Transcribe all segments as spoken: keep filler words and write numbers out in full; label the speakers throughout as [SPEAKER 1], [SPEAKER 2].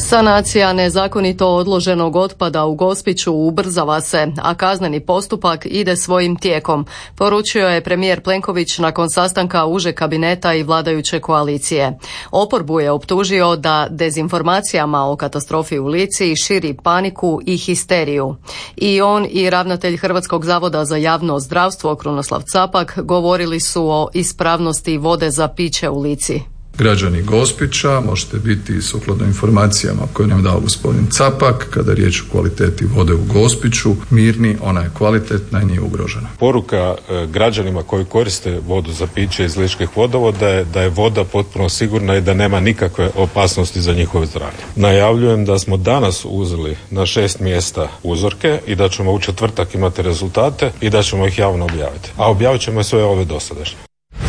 [SPEAKER 1] Sanacija nezakonito odloženog otpada u Gospiću ubrzava se, a kazneni postupak ide svojim tijekom, poručio je premijer Plenković nakon sastanka užeg kabineta i vladajuće koalicije. Oporbu je optužio da dezinformacijama o katastrofi u Lici širi paniku i histeriju. I on i ravnatelj Hrvatskog zavoda za javno zdravstvo Krunoslav Capak govorili su o ispravnosti vode za piće u Lici.
[SPEAKER 2] Građani Gospića možete biti sukladno informacijama koje nam dao gospodin Capak, kada je riječ o kvaliteti vode u Gospiću, mirni, ona je kvalitetna i nije ugrožena.
[SPEAKER 3] Poruka građanima koji koriste vodu za piće iz ličkih vodovoda je da je voda potpuno sigurna i da nema nikakve opasnosti za njihovo zdravlje. Najavljujem da smo danas uzeli na šest mjesta uzorke i da ćemo u četvrtak imati rezultate i da ćemo ih javno objaviti. A objavit ćemo sve ove dosadašnje.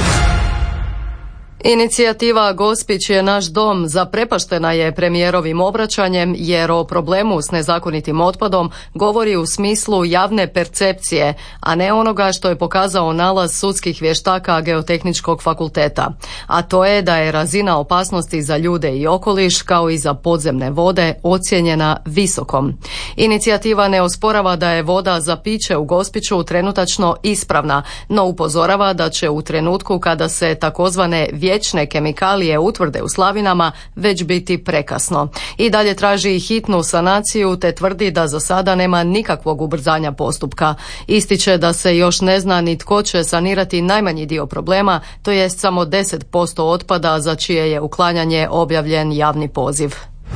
[SPEAKER 1] Inicijativa Gospić je naš dom zaprepaštena je premijerovim obraćanjem jer o problemu s nezakonitim otpadom govori u smislu javne percepcije, a ne onoga što je pokazao nalaz sudskih vještaka Geotehničkog fakulteta. A to je da je razina opasnosti za ljude i okoliš kao i za podzemne vode ocijenjena visokom. Inicijativa ne osporava da je voda za piće u Gospiću trenutačno ispravna, no upozorava da će u trenutku kada se takozvane vječne kemikalije utvrde u slavinama već biti prekasno. I dalje traži hitnu sanaciju te tvrdi da za sada nema nikakvog ubrzanja postupka. Ističe da se još ne zna ni tko će sanirati najmanji dio problema, to jest samo deset posto otpada za čije je uklanjanje objavljen javni poziv.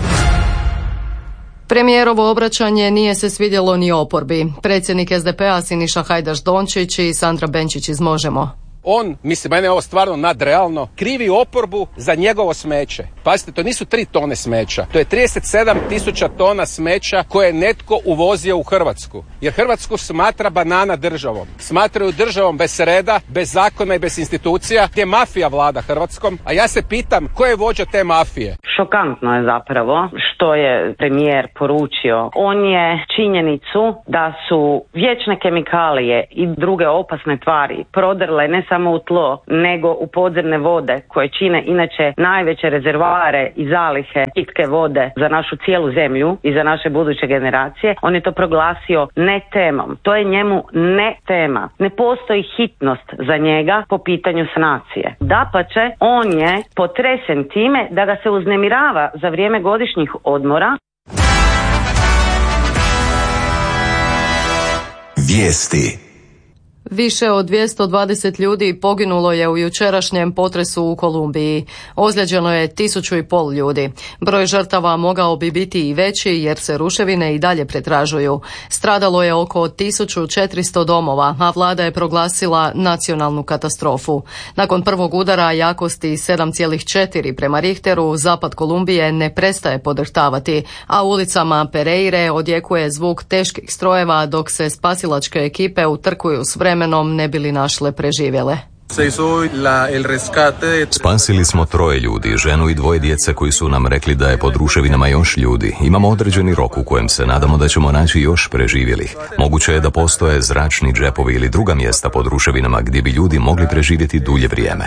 [SPEAKER 1] Premijerovo obraćanje nije se svidjelo ni oporbi. Predsjednik es de pe a Siniša Hajdaš Dončić i Sandra Benčić iz Možemo.
[SPEAKER 4] On, mislim, mene je ovo stvarno nadrealno, krivi oporbu za njegovo smeće. Pazite, to nisu tri tone smeća, to je trideset sedam tisuća tona smeća koje je netko uvozio u Hrvatsku. Jer Hrvatsku smatra banana državom. Smatraju državom bez reda, bez zakona i bez institucija, gdje mafija vlada Hrvatskom. A ja se pitam, ko je vođa te mafije?
[SPEAKER 5] Šokantno je zapravo što je premijer poručio. On je činjenicu da su vječne kemikalije i druge opasne tvari prodrle ne samo u tlo, nego u podzemne vode koje čine inače najveće rezervoare i zalihe pitke vode za našu cijelu zemlju i za naše buduće generacije. On je to proglasio ne temom. To je njemu ne tema. Ne postoji hitnost za njega po pitanju sanacije. Dapače, on je potresen time da ga se uznemirava za vrijeme godišnjih odmora.
[SPEAKER 6] Vijesti.
[SPEAKER 1] Više od dvjesto dvadeset ljudi poginulo je u jučerašnjem potresu u Kolumbiji. Ozlijeđeno je tisuću i pol ljudi. Broj žrtava mogao bi biti i veći jer se ruševine i dalje pretražuju. Stradalo je oko tisuću četiristo domova, a vlada je proglasila nacionalnu katastrofu. Nakon prvog udara jakosti sedam zarez četiri prema Richteru, zapad Kolumbije ne prestaje podrhtavati, a ulicama Pereire odjekuje zvuk teških strojeva dok se spasilačke ekipe utrkuju s vremenom ne bili našle preživjele.
[SPEAKER 6] Spasili smo troje ljudi, ženu i dvoje djece koji su nam rekli da je pod ruševinama još ljudi. Imamo određeni rok u kojem se nadamo da ćemo naći još preživjelih. Moguće je da postoje zračni džepovi ili druga mjesta pod ruševinama gdje bi ljudi mogli preživjeti dulje vrijeme.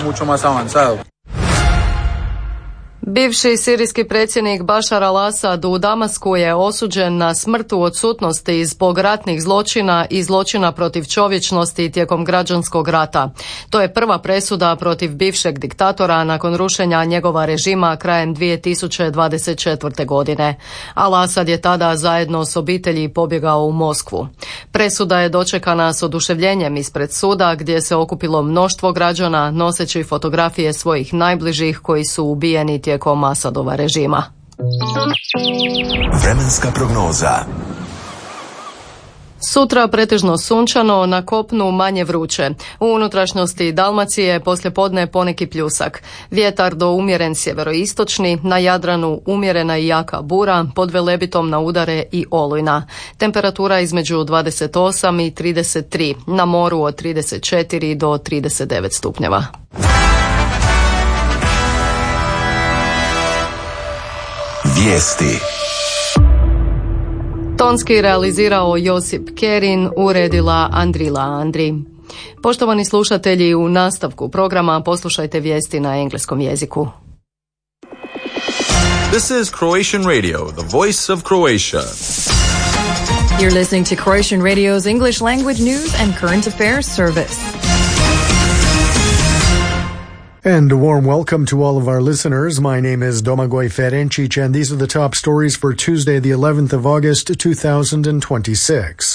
[SPEAKER 1] Bivši sirijski predsjednik Bašar al-Asad u Damasku je osuđen na smrt u odsutnosti zbog ratnih zločina i zločina protiv čovječnosti tijekom građanskog rata. To je prva presuda protiv bivšeg diktatora nakon rušenja njegova režima krajem dvije tisuće dvadeset četvrte. godine. Al-Asad je tada zajedno s obitelji pobjegao u Moskvu. Presuda je dočekana s oduševljenjem ispred suda gdje se okupilo mnoštvo građana noseći fotografije svojih najbližih koji su ubijeni tijekom Asadova režima.
[SPEAKER 6] Vremenska prognoza.
[SPEAKER 1] Sutra pretežno sunčano, na kopnu manje vruće. U unutrašnjosti Dalmacije poslijepodne poneki pljusak. Vjetar do umjeren sjeveroistočni, na Jadranu umjerena i jaka bura, pod Velebitom na udare i olujna. Temperatura između dvadeset osam i trideset tri, na moru od trideset četiri do trideset devet stupnjeva.
[SPEAKER 6] Vijesti.
[SPEAKER 1] Tonski realizirao Josip Kerin, uredila Andrila Andri. Poštovani slušatelji, u nastavku programa poslušajte vijesti na engleskom jeziku.
[SPEAKER 7] This is Croatian Radio, the voice of Croatia.
[SPEAKER 8] You're listening to Croatian Radio's English language news and current affairs service.
[SPEAKER 9] And a warm welcome to all of our listeners. My name is Domagoj Ferencic, and these are the top stories for Tuesday, the eleventh of August, two thousand twenty-six.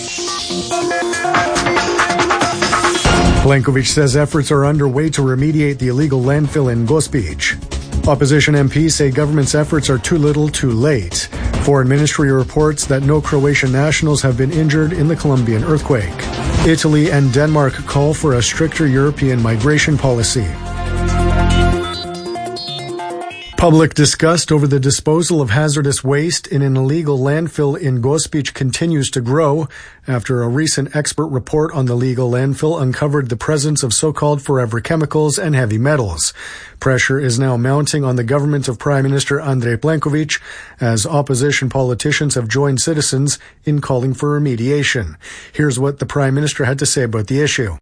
[SPEAKER 9] Plenković says efforts are underway to remediate the illegal landfill in Gospić. Opposition M Ps say government's efforts are too little, too late. Foreign Ministry reports that no Croatian nationals have been injured in the Colombian earthquake. Italy and Denmark call for a stricter European migration policy. Public disgust over the disposal of hazardous waste in an illegal landfill in Gospić continues to grow after a recent expert report on the legal landfill uncovered the presence of so-called forever chemicals and heavy metals. Pressure is now mounting on the government of Prime Minister Andrej Plenković as opposition politicians have joined citizens in calling for remediation. Here's what the Prime Minister had to say about the issue.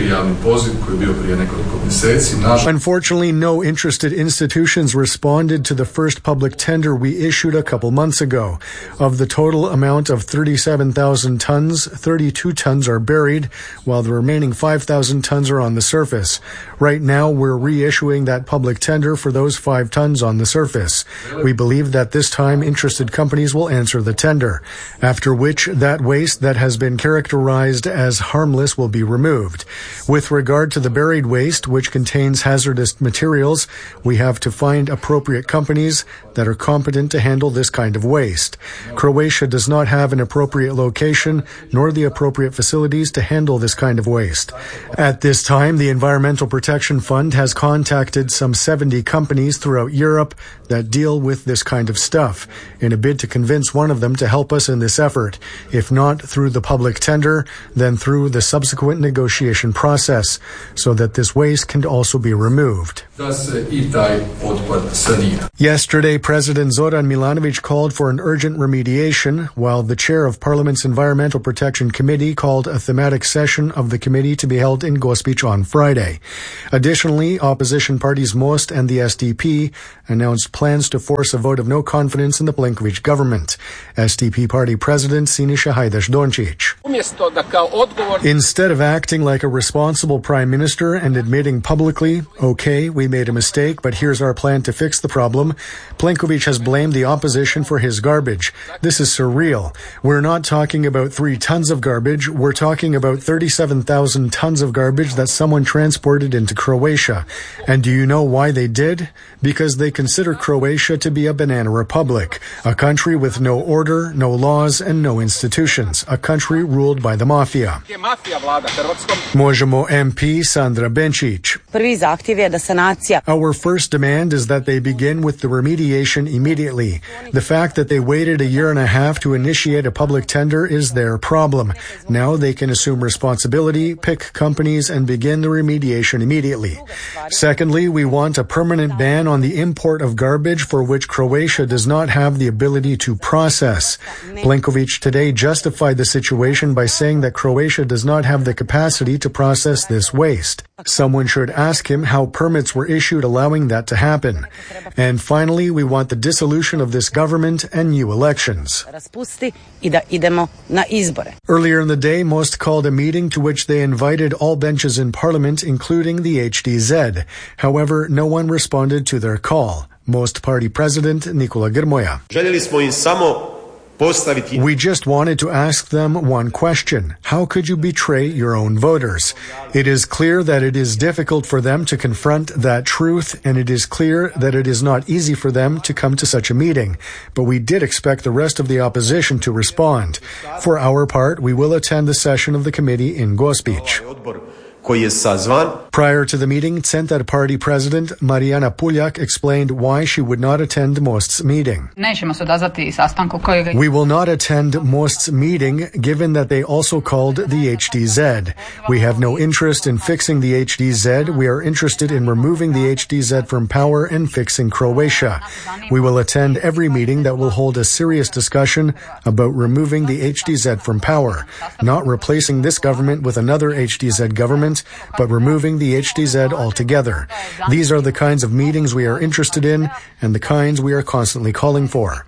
[SPEAKER 9] Unfortunately, no interested institutions responded to the first public tender we issued a couple months ago. Of the total amount of thirty-seven thousand tons, thirty-two tons are buried, while the remaining five thousand tons are on the surface. Right now, we're reissuing that public tender for those five tons on the surface. We believe that this time interested companies will answer the tender, after which that waste that has been characterized as harmless will be removed. With regard to the buried waste, which contains hazardous materials, we have to find appropriate companies that are competent to handle this kind of waste. Croatia does not have an appropriate location nor the appropriate facilities to handle this kind of waste. At this time, the Environmental Protection Fund has contacted some seventy companies throughout Europe that deal with this kind of stuff in a bid to convince one of them to help us in this effort. If not through the public tender, then through the subsequent negotiation process, so that this waste can also be removed. Yesterday, President Zoran Milanović called for an urgent remediation, while the chair of Parliament's Environmental Protection Committee called a thematic session of the committee to be held in Gospić on Friday. Additionally, opposition parties Most and the S D P announced plans to force a vote of no confidence in the Plenković government. S D P party president Siniša Hajdaš-Dončić. Instead of acting like a responsible prime minister and admitting publicly, okay, we made a mistake, but here's our plan to fix the problem, Plenković has blamed the opposition for his garbage. This is surreal. We're not talking about three tons of garbage. We're talking about thirty-seven thousand tons of garbage that someone transported into Croatia. And do you know why they did? Because they consider Croatia to be a banana republic, a country with no order, no laws, and no institutions, a country ruled by the mafia. Možemo M P Sandra Benčić. Our first demand is that they begin with the remediation immediately. The fact that they waited a year and a half to initiate a public tender is their problem. Now they can assume responsibility, pick companies, and begin the remediation immediately. Secondly, we want a permanent ban on the import of garbage for which Croatia does not have the ability to process. Plenković today justified the situation by saying that Croatia does not have the capacity to process this waste. Someone should ask him how permits were issued allowing that to happen. And finally, we want the dissolution of this government and new elections. Earlier in the day, Most called a meeting to which they invited all benches in parliament, including the H D Z. However, no one responded to their call. Most party president Nikola Grmoja. We just wanted to ask them one question. How could you betray your own voters? It is clear that it is difficult for them to confront that truth, and it is clear that it is not easy for them to come to such a meeting. But we did expect the rest of the opposition to respond. For our part, we will attend the session of the committee in Gospić. Prior to the meeting, Centar Party President Marijana Puljak explained why she would not attend Most's meeting. We will not attend Most's meeting, given that they also called the H D Z. We have no interest in fixing the H D Z. We are interested in removing the H D Z from power and fixing Croatia. We will attend every meeting that will hold a serious discussion about removing the H D Z from power, not replacing this government with another H D Z government agreement, but removing the H D Z altogether. These are the kinds of meetings we are interested in and the kinds we are constantly calling for.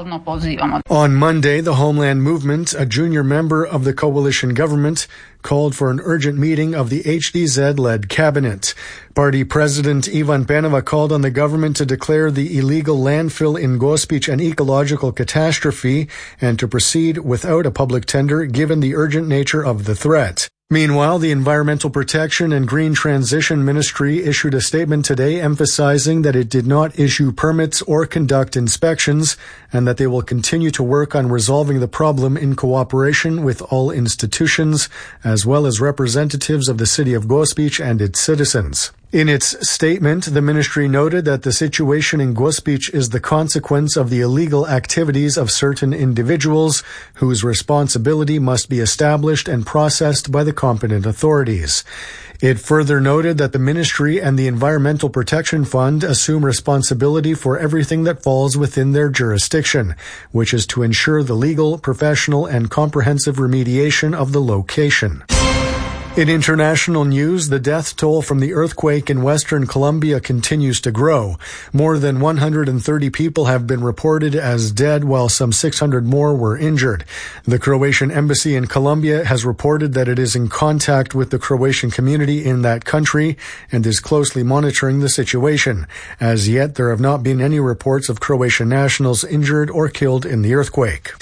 [SPEAKER 9] On Monday, the Homeland Movement, a junior member of the coalition government, called for an urgent meeting of the H D Z-led cabinet. Party President Ivan Penava called on the government to declare the illegal landfill in Gospić an ecological catastrophe and to proceed without a public tender given the urgent nature of the threat. Meanwhile, the Environmental Protection and Green Transition Ministry issued a statement today emphasizing that it did not issue permits or conduct inspections and that they will continue to work on resolving the problem in cooperation with all institutions as well as representatives of the city of Gospić and its citizens. In its statement, the ministry noted that the situation in Gospić is the consequence of the illegal activities of certain individuals whose responsibility must be established and processed by the competent authorities. It further noted that the ministry and the Environmental Protection Fund assume responsibility for everything that falls within their jurisdiction, which is to ensure the legal, professional, and comprehensive remediation of the location. In international news, the death toll from the earthquake in western Colombia continues to grow. More than one hundred thirty people have been reported as dead, while some six hundred more were injured. The Croatian embassy in Colombia has reported that it is in contact with the Croatian community in that country and is closely monitoring the situation. As yet, there have not been any reports of Croatian nationals injured or killed in the earthquake.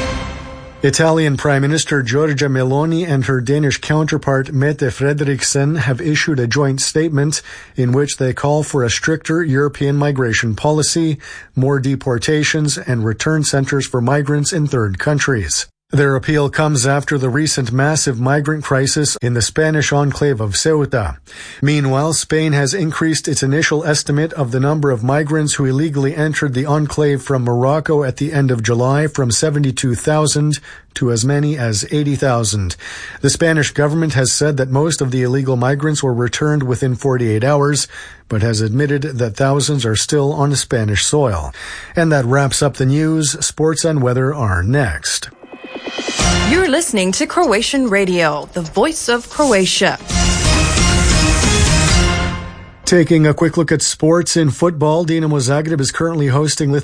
[SPEAKER 9] Italian Prime Minister Giorgia Meloni and her Danish counterpart Mette Frederiksen have issued a joint statement in which they call for a stricter European migration policy, more deportations, and return centers for migrants in third countries. Their appeal comes after the recent massive migrant crisis in the Spanish enclave of Ceuta. Meanwhile, Spain has increased its initial estimate of the number of migrants who illegally entered the enclave from Morocco at the end of July from seventy-two thousand to as many as eighty thousand. The Spanish government has said that most of the illegal migrants were returned within forty-eight hours, but has admitted that thousands are still on Spanish soil. And that wraps up the news. Sports and weather are next.
[SPEAKER 8] You're listening to Croatian Radio, the voice of Croatia.
[SPEAKER 9] Taking a quick look at sports in football, Dinamo Zagreb is currently hosting Lithuania.